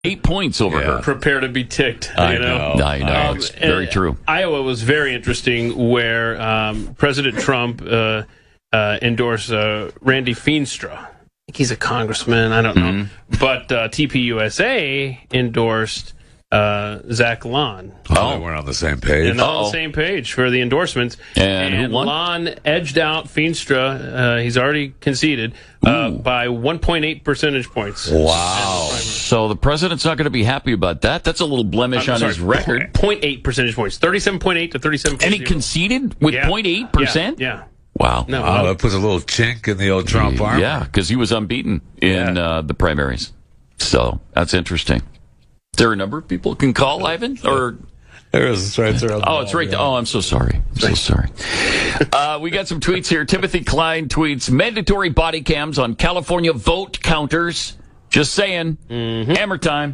8 points over her. Prepare to be ticked. I you know? I know. It's very true. Iowa was very interesting, where President Trump endorsed Randy Feenstra. I think he's a congressman. I don't know. But TPUSA endorsed Zach Lon. Oh, they weren't on the same page. And on the same page for the endorsements. And who won? Lon edged out Feenstra. He's already conceded by 1.8 percentage points. Wow. So the president's not going to be happy about that. That's a little blemish on his record. 0.8 percentage points. 37.8 to 37.0. And he conceded with 0.8%? Yeah. Wow. No, Wow, that puts a little chink in the old Trump armor. Yeah, because he was unbeaten in the primaries. So that's interesting. Is there a number of people can call, Ivan? Or there is. It's right there. Oh, it's right there. Oh, I'm so sorry. I'm so sorry. We got some tweets here. Timothy Klein tweets, mandatory body cams on California vote counters. Just saying. Hammer time.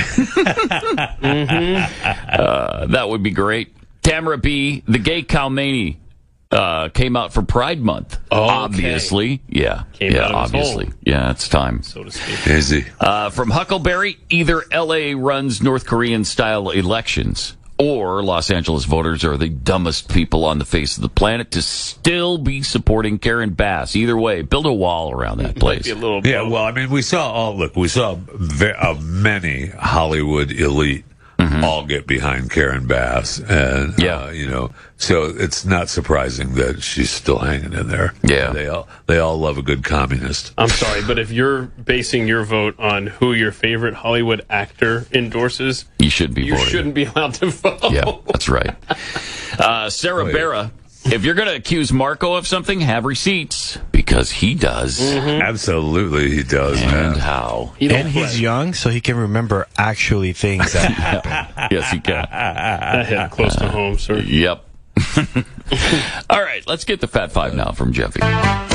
That would be great. Tamara B., the gay Kalmani came out for Pride Month. Oh, obviously. Yeah. Came out of his obviously. hole. Yeah, it's time. So to speak. Easy. From Huckleberry, either L.A. runs North Korean-style elections, or Los Angeles voters are the dumbest people on the face of the planet to still be supporting Karen Bass. Either way, build a wall around that place. Yeah, well, I mean, we saw many Hollywood elite all get behind Karen Bass, and so it's not surprising that she's still hanging in there. Yeah, they all love a good communist. I'm sorry, but if you're basing your vote on who your favorite Hollywood actor endorses, you shouldn't be voting. You shouldn't be allowed to vote. Yeah, that's right. Sarah Barra, if you're going to accuse Marco of something, have receipts, because he does. Absolutely, he does. And man. how? And he's young, so he can remember actually things that happen. Yes, he can. That hit close to home, sir. Yep. All right, let's get the Fat Five now from Jeffy.